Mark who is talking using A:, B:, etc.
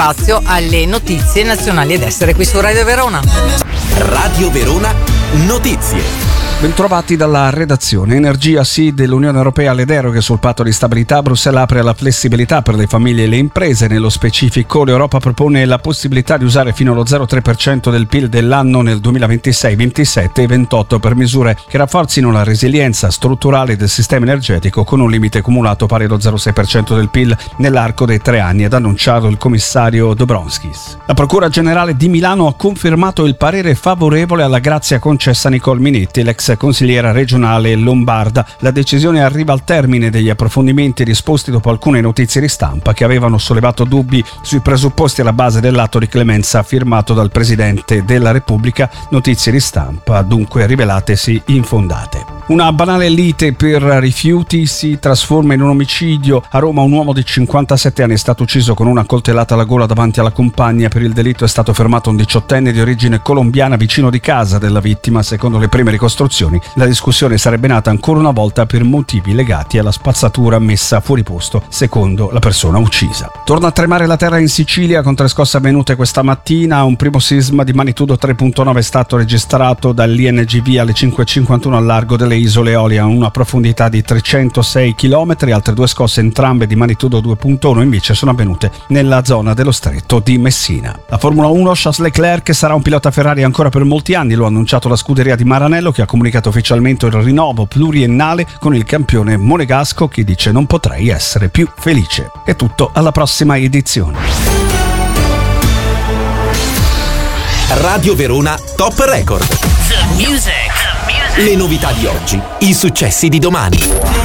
A: spazio alle notizie nazionali ed estere qui su Radio Verona.
B: Radio Verona Notizie.
C: Bentrovati dalla redazione. Energia sì dell'Unione Europea alle deroghe sul patto di stabilità. Bruxelles apre alla flessibilità per le famiglie e le imprese. Nello specifico l'Europa propone la possibilità di usare fino allo 0,3% del PIL dell'anno nel 2026, 27 e 28 per misure che rafforzino la resilienza strutturale del sistema energetico con un limite cumulato pari allo 0,6% del PIL nell'arco dei 3 anni, ad annunciato il commissario Dombrovskis. La Procura Generale di Milano ha confermato il parere favorevole alla grazia concessa a Nicole Minetti, l'ex consigliera regionale lombarda. La decisione arriva al termine degli approfondimenti disposti dopo alcune notizie di stampa che avevano sollevato dubbi sui presupposti alla base dell'atto di clemenza firmato dal Presidente della Repubblica, notizie di stampa dunque rivelatesi infondate. Una banale lite per rifiuti si trasforma in un omicidio. A Roma un uomo di 57 anni è stato ucciso con una coltellata alla gola davanti alla compagna. Per il delitto è stato fermato un 18enne di origine colombiana vicino di casa della vittima. Secondo le prime ricostruzioni, la discussione sarebbe nata ancora una volta per motivi legati alla spazzatura messa fuori posto, secondo la persona uccisa. Torna a tremare la terra in Sicilia con 3 scosse avvenute questa mattina. Un primo sisma di magnitudo 3.9 è stato registrato dall'INGV alle 5.51 al largo delle Isole Eolie a una profondità di 306 km. Altre 2 scosse, entrambe di magnitudo 2.1, invece sono avvenute nella zona dello stretto di Messina. La Formula 1, Charles Leclerc sarà un pilota Ferrari ancora per molti anni, lo ha annunciato la scuderia di Maranello, che ha comunicato ufficialmente il rinnovo pluriennale con il campione monegasco, che dice: non potrei essere più felice. È tutto, alla prossima edizione.
B: Radio Verona Top Record.
D: The music.
B: Le novità di oggi, i successi di domani.